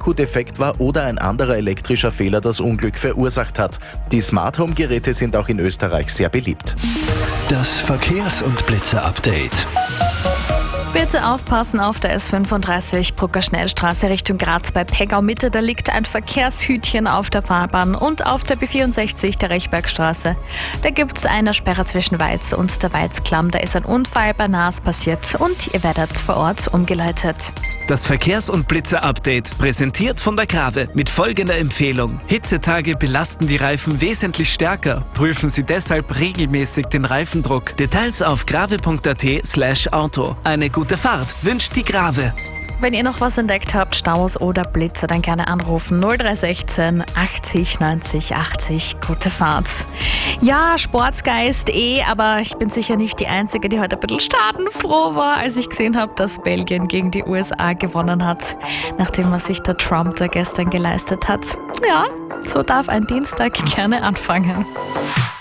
Akkudefekt war oder ein anderer elektrischer Fehler das Unglück verursacht hat. Die Smart Home Geräte sind auch in Österreich sehr beliebt. Das Verkehrs- und Blitze-Update. Bitte aufpassen auf der S35 Brucker Schnellstraße Richtung Graz bei Pegau Mitte. Da liegt ein Verkehrshütchen auf der Fahrbahn und auf der B64 der Rechbergstraße. Da gibt es eine Sperre zwischen Weiz und der Weizklamm. Da ist ein Unfall bei Naas passiert und ihr werdet vor Ort umgeleitet. Das Verkehrs- und Blitze-Update, präsentiert von der Grave mit folgender Empfehlung. Hitzetage belasten die Reifen wesentlich stärker. Prüfen Sie deshalb regelmäßig den Reifendruck. Details auf grave.at/auto. Eine gute Fahrt wünscht die Grave. Wenn ihr noch was entdeckt habt, Staus oder Blitze, dann gerne anrufen. 0316 80 90 80. Gute Fahrt. Ja, Sportsgeist aber ich bin sicher nicht die Einzige, die heute ein bisschen schadenfroh war, als ich gesehen habe, dass Belgien gegen die USA gewonnen hat, nachdem was sich der Trump da gestern geleistet hat. Ja, so darf ein Dienstag gerne anfangen.